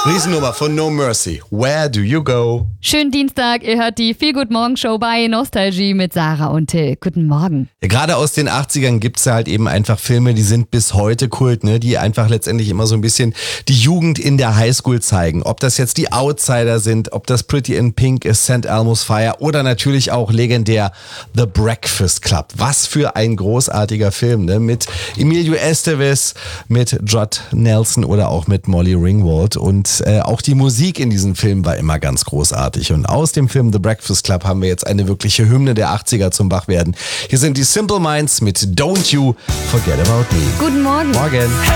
Riesennummer von No Mercy. Where do you go? Schönen Dienstag, ihr hört die Feel Good Morgen Show bei Nostalgie mit Sarah und Till. Guten Morgen. Ja, gerade aus den 80ern gibt's ja halt eben einfach Filme, die sind bis heute Kult, ne? Die einfach letztendlich immer so ein bisschen die Jugend in der Highschool zeigen. Ob das jetzt die Outsider sind, ob das Pretty in Pink ist, St. Elmo's Fire oder natürlich auch legendär The Breakfast Club. Was für ein großartiger Film, ne? Mit Emilio Estevez, mit Judd Nelson oder auch mit Molly Ringwald. Und auch die Musik in diesem Film war immer ganz großartig. Und aus dem Film The Breakfast Club haben wir jetzt eine wirkliche Hymne der 80er zum Wachwerden. Hier sind die Simple Minds mit Don't You Forget About Me. Guten Morgen. Morgen.